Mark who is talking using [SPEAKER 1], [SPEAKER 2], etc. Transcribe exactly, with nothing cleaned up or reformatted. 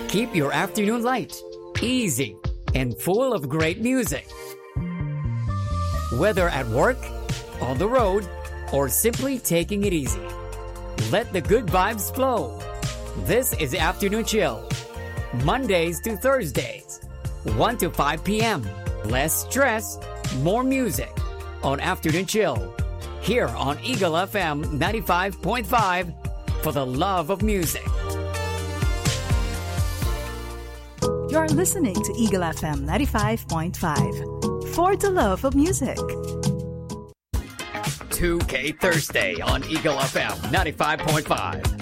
[SPEAKER 1] Keep your afternoon light, easy, and full of great music. Whether at work, on the road, or simply taking it easy, let the good vibes flow. This is Afternoon Chill, Mondays to Thursdays, one to five p.m. Less stress, more music on Afternoon Chill, here on Eagle F M ninety-five point five, for the love of music.
[SPEAKER 2] You're listening to Eagle F M ninety-five point five, for the love of music.
[SPEAKER 1] two K Thursday on Eagle F M ninety-five point five.